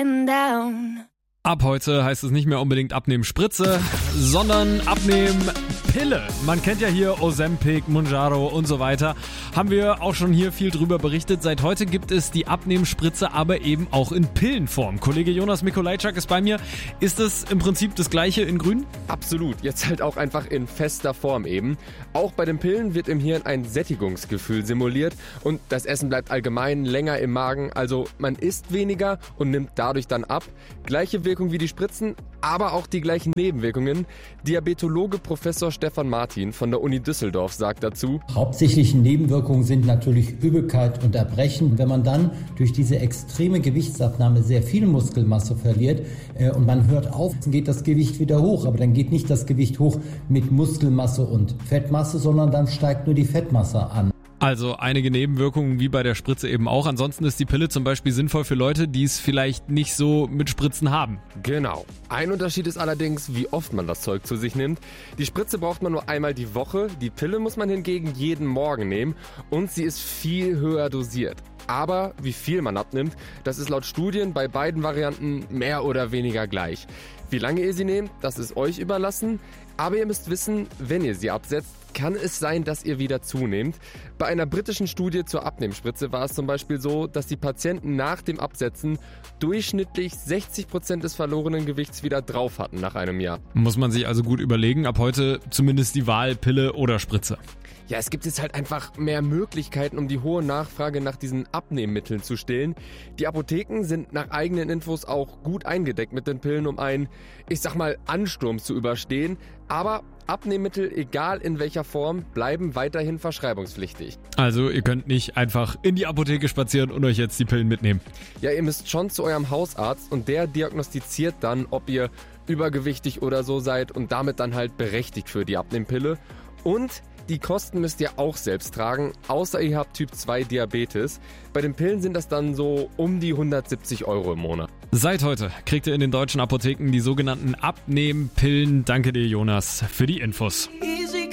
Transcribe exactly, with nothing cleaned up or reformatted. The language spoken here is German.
getting down. Ab heute heißt es nicht mehr unbedingt abnehmen Spritze, sondern abnehmen Pille. Man kennt ja hier Ozempic, Mounjaro und so weiter. Haben wir auch schon hier viel drüber berichtet. Seit heute gibt es die Abnehmspritze, aber eben auch in Pillenform. Kollege Jonas Mikolajczak ist bei mir. Ist es im Prinzip das Gleiche in grün? Absolut. Jetzt halt auch einfach in fester Form eben. Auch bei den Pillen wird im Hirn ein Sättigungsgefühl simuliert und das Essen bleibt allgemein länger im Magen. Also man isst weniger und nimmt dadurch dann ab. Gleiche Wirkung wie die Spritzen, aber auch die gleichen Nebenwirkungen. Diabetologe Professor Stefan Martin von der Uni Düsseldorf sagt dazu: Hauptsächliche Nebenwirkungen sind natürlich Übelkeit und Erbrechen. Wenn man dann durch diese extreme Gewichtsabnahme sehr viel Muskelmasse verliert äh, und man hört auf, dann geht das Gewicht wieder hoch. Aber dann geht nicht das Gewicht hoch mit Muskelmasse und Fettmasse, sondern dann steigt nur die Fettmasse an. Also einige Nebenwirkungen wie bei der Spritze eben auch. Ansonsten ist die Pille zum Beispiel sinnvoll für Leute, die es vielleicht nicht so mit Spritzen haben. Genau. Ein Unterschied ist allerdings, wie oft man das Zeug zu sich nimmt. Die Spritze braucht man nur einmal die Woche, die Pille muss man hingegen jeden Morgen nehmen und sie ist viel höher dosiert. Aber wie viel man abnimmt, das ist laut Studien bei beiden Varianten mehr oder weniger gleich. Wie lange ihr sie nehmt, das ist euch überlassen. Aber ihr müsst wissen, wenn ihr sie absetzt, kann es sein, dass ihr wieder zunehmt. Bei einer britischen Studie zur Abnehmspritze war es zum Beispiel so, dass die Patienten nach dem Absetzen durchschnittlich sechzig Prozent des verlorenen Gewichts wieder drauf hatten nach einem Jahr. Muss man sich also gut überlegen, ab heute zumindest die Wahl Pille oder Spritze. Ja, es gibt jetzt halt einfach mehr Möglichkeiten, um die hohe Nachfrage nach diesen Abnehmmitteln zu stillen. Die Apotheken sind nach eigenen Infos auch gut eingedeckt mit den Pillen, um einen, ich sag mal, Ansturm zu überstehen. Aber Abnehmmittel, egal in welcher Form, bleiben weiterhin verschreibungspflichtig. Also ihr könnt nicht einfach in die Apotheke spazieren und euch jetzt die Pillen mitnehmen. Ja, ihr müsst schon zu eurem Hausarzt und der diagnostiziert dann, ob ihr übergewichtig oder so seid und damit dann halt berechtigt für die Abnehmpille. Und die Kosten müsst ihr auch selbst tragen, außer ihr habt Typ zwei Diabetes. Bei den Pillen sind das dann so um die hundertsiebzig Euro im Monat. Seit heute kriegt ihr in den deutschen Apotheken die sogenannten Abnehmpillen. Danke dir, Jonas, für die Infos.